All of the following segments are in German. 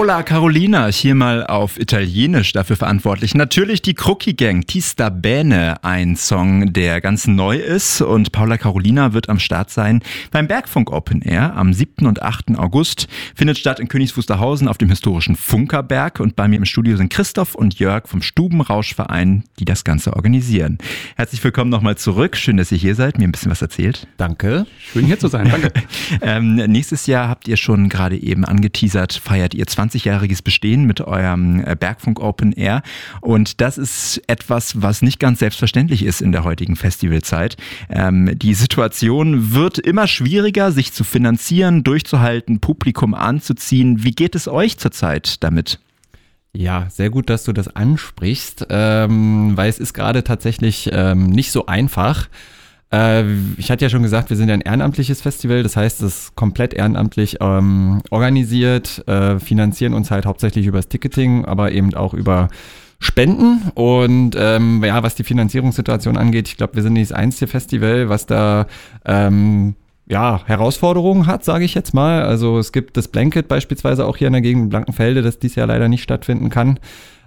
Paola Carolina, hier mal auf Italienisch dafür verantwortlich. Natürlich die Crookie Gang, Ti sta bene, ein Song, der ganz neu ist. Und Paola Carolina wird am Start sein beim Bergfunk Open Air am 7. und 8. August. Findet statt in Königs Wusterhausen auf dem historischen Funkerberg. Und bei mir im Studio sind Christoph und Jörg vom Stubenrauschverein, die das Ganze organisieren. Herzlich willkommen nochmal zurück. Schön, dass ihr hier seid, mir ein bisschen was erzählt. Danke, schön hier zu sein, danke. Nächstes Jahr habt ihr schon gerade eben angeteasert, feiert ihr 20-jähriges Bestehen mit eurem Bergfunk Open Air. Und das ist etwas, was nicht ganz selbstverständlich ist in der heutigen Festivalzeit. Die Situation wird immer schwieriger, sich zu finanzieren, durchzuhalten, Publikum anzuziehen. Wie geht es euch zurzeit damit? Ja, sehr gut, dass du das ansprichst, weil es ist gerade tatsächlich nicht so einfach. Ich hatte ja schon gesagt, wir sind ja ein ehrenamtliches Festival, das heißt, es ist komplett ehrenamtlich organisiert, finanzieren uns halt hauptsächlich über das Ticketing, aber eben auch über Spenden. Und ja, was die Finanzierungssituation angeht, ich glaube, wir sind nicht das einzige Festival, was da Herausforderungen hat, sage ich jetzt mal. Also es gibt das Blanket beispielsweise auch hier in der Gegend in Blankenfelde, das dieses Jahr leider nicht stattfinden kann.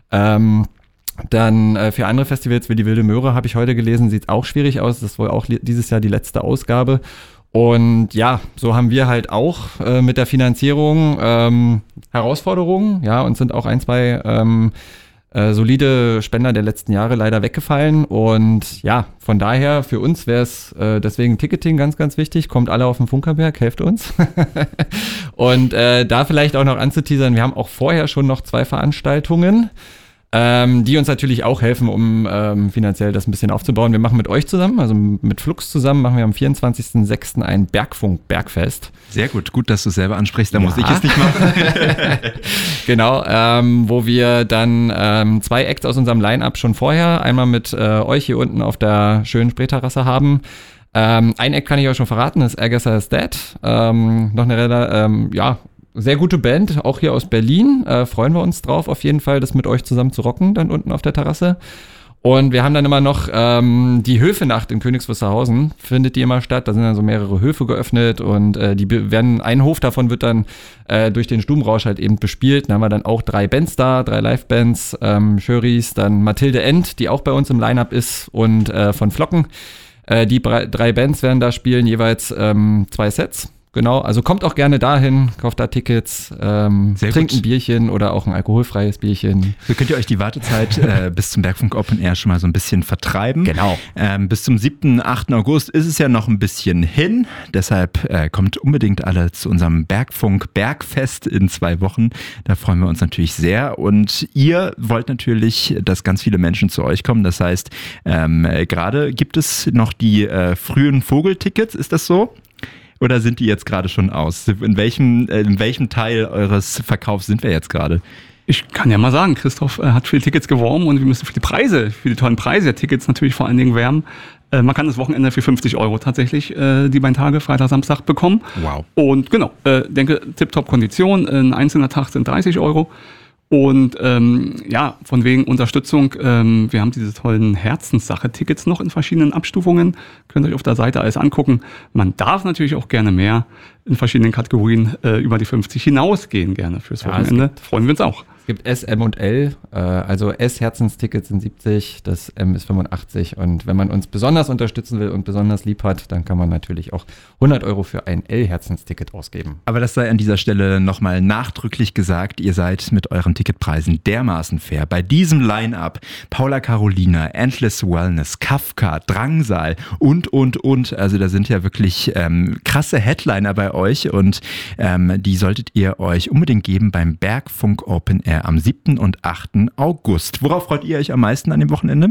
Dann für andere Festivals wie die Wilde Möhre, habe ich heute gelesen, sieht es auch schwierig aus. Das ist wohl auch dieses Jahr die letzte Ausgabe. Und ja, so haben wir halt auch mit der Finanzierung Herausforderungen. Ja, und sind auch ein, zwei solide Spender der letzten Jahre leider weggefallen. Und ja, von daher für uns wäre es deswegen Ticketing ganz, ganz wichtig. Kommt alle auf den Funkerberg, helft uns. Und da vielleicht auch noch anzuteasern, wir haben auch vorher schon noch 2 Veranstaltungen, die uns natürlich auch helfen, um finanziell das ein bisschen aufzubauen. Wir machen mit euch zusammen, also mit Flux zusammen, machen wir am 24.06. ein Bergfunk-Bergfest. Sehr gut, gut, dass du es selber ansprichst, da muss ich es nicht machen. Genau, wo wir dann 2 Acts aus unserem Line-Up schon vorher, einmal mit euch hier unten auf der schönen Spreeterrasse haben. Ein Act kann ich auch schon verraten, das ist Agatha is Dead. Noch eine sehr gute Band, auch hier aus Berlin. Freuen wir uns drauf, auf jeden Fall, das mit euch zusammen zu rocken, dann unten auf der Terrasse. Und wir haben dann immer noch die Höfenacht in Königs Wusterhausen, findet die immer statt. Da sind dann so mehrere Höfe geöffnet und ein Hof davon wird dann durch den Stubenrausch halt eben bespielt. Da haben wir dann auch 3 Bands da, 3 Live-Bands, Schöris, dann Mathilde End, die auch bei uns im Line-Up ist, und von Flocken. Die 3 Bands werden da spielen, jeweils 2 Sets. Genau, also kommt auch gerne dahin, kauft da Tickets, trinkt ein Bierchen oder auch ein alkoholfreies Bierchen. So könnt ihr euch die Wartezeit bis zum Bergfunk Open Air schon mal so ein bisschen vertreiben. Genau. Bis zum 7., 8. August ist es ja noch ein bisschen hin. Deshalb kommt unbedingt alle zu unserem Bergfunk Bergfest in 2 Wochen. Da freuen wir uns natürlich sehr. Und ihr wollt natürlich, dass ganz viele Menschen zu euch kommen. Das heißt, gerade gibt es noch die frühen Vogeltickets, ist das so? Oder sind die jetzt gerade schon aus? In welchem Teil eures Verkaufs sind wir jetzt gerade? Ich kann ja mal sagen, Christoph hat für die Tickets geworben und wir müssen für die tollen Preise der Tickets natürlich vor allen Dingen werben. Man kann das Wochenende für 50 € tatsächlich die beiden Tage, Freitag, Samstag, bekommen. Wow. Und genau, denke, tipptopp Kondition, ein einzelner Tag sind 30 €. Und von wegen Unterstützung, wir haben diese tollen Herzenssache-Tickets noch in verschiedenen Abstufungen. Könnt ihr euch auf der Seite alles angucken. Man darf natürlich auch gerne mehr in verschiedenen Kategorien über die 50 hinausgehen gerne fürs Wochenende. Freuen wir uns auch. Es gibt S, M und L, also S Herzenstickets sind 70, das M ist 85, und wenn man uns besonders unterstützen will und besonders lieb hat, dann kann man natürlich auch 100 € für ein L-Herzensticket ausgeben. Aber das sei an dieser Stelle nochmal nachdrücklich gesagt, ihr seid mit euren Ticketpreisen dermaßen fair. Bei diesem Line-Up Paola Carolina, Endless Wellness, Kafka, Drangsal und. Also da sind ja wirklich krasse Headliner bei euch und die solltet ihr euch unbedingt geben beim Bergfunk Open Air am 7. und 8. August. Worauf freut ihr euch am meisten an dem Wochenende?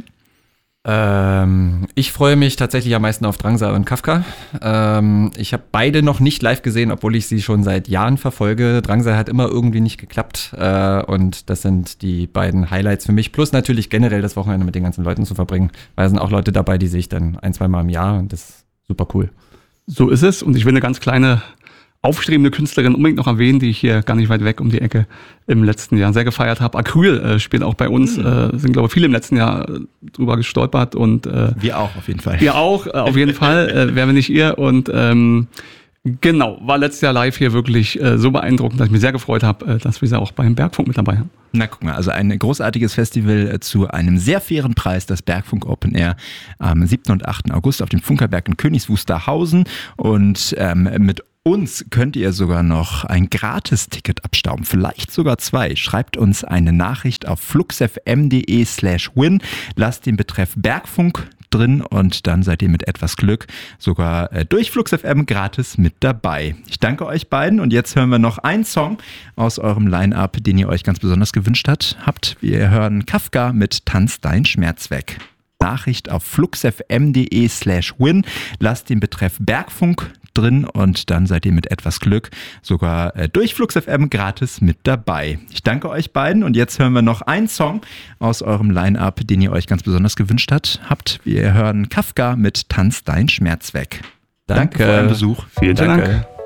Ich freue mich tatsächlich am meisten auf Drangsal und Kafka. Ich habe beide noch nicht live gesehen, obwohl ich sie schon seit Jahren verfolge. Drangsal hat immer irgendwie nicht geklappt und das sind die beiden Highlights für mich. Plus natürlich generell das Wochenende mit den ganzen Leuten zu verbringen, weil es sind auch Leute dabei, die sehe ich dann 1-2 Mal im Jahr und das ist super cool. So ist es, und ich will eine ganz kleine aufstrebende Künstlerin unbedingt noch erwähnen, die ich hier gar nicht weit weg um die Ecke im letzten Jahr sehr gefeiert habe. Acryl spielt auch bei uns, sind glaube ich viele im letzten Jahr drüber gestolpert und wir auch auf jeden Fall. Wir auch, auf jeden Fall, wer wenn nicht ihr, und Genau, war letztes Jahr live hier wirklich so beeindruckend, dass ich mich sehr gefreut habe, dass wir sie auch beim Bergfunk mit dabei haben. Na guck mal, also ein großartiges Festival zu einem sehr fairen Preis, das Bergfunk Open Air am 7. und 8. August auf dem Funkerberg in Königs Wusterhausen. Und mit uns könnt ihr sogar noch ein Gratis-Ticket abstauben, vielleicht sogar 2. Schreibt uns eine Nachricht auf fluxfm.de/win, lasst den Betreff Bergfunk drin und dann seid ihr mit etwas Glück sogar durch Flux FM gratis mit dabei. Ich danke euch beiden und jetzt hören wir noch einen Song aus eurem Line-Up, den ihr euch ganz besonders gewünscht habt. Wir hören Kafka mit Tanz dein Schmerz weg. Nachricht auf fluxfm.de/win, lasst den Betreff Bergfunk drin und dann seid ihr mit etwas Glück sogar durch Flux FM gratis mit dabei. Ich danke euch beiden und jetzt hören wir noch einen Song aus eurem Line-Up, den ihr euch ganz besonders gewünscht habt. Wir hören Kafka mit Tanz dein Schmerz weg. Danke für euren Besuch. Vielen Dank.